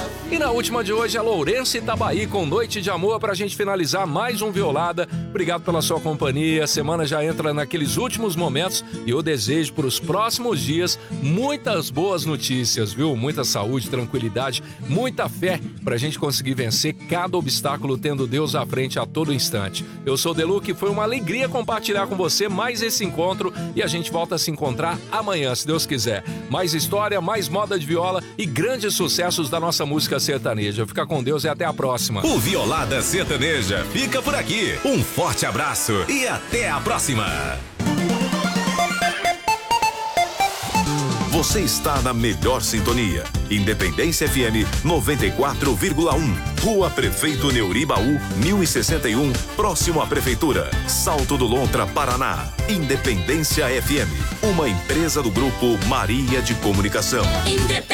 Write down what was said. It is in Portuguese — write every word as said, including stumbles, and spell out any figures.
E na última de hoje, a Lourenço Itabaí com Noite de Amor pra gente finalizar mais um Violada. Obrigado pela sua companhia. A semana já entra naqueles últimos momentos e eu desejo para os próximos dias muitas boas notícias, viu? Muita saúde, tranquilidade, muita fé pra gente conseguir vencer cada obstáculo tendo Deus à frente a todo instante. Eu sou o Deluque, foi uma alegria compartilhar com você mais esse encontro e a gente volta a se encontrar amanhã, se Deus quiser. Mais história, mais moda de viola e grandes sucessos da nossa música sertaneja. Fica com Deus e até a próxima. O Violada Sertaneja fica por aqui. Um forte abraço e até a próxima. Você está na melhor sintonia. Independência F M noventa e quatro vírgula um. Rua Prefeito Neuribaú, mil e sessenta e um, próximo à Prefeitura. Salto do Lontra, Paraná. Independência F M, uma empresa do Grupo Maria de Comunicação. Independência.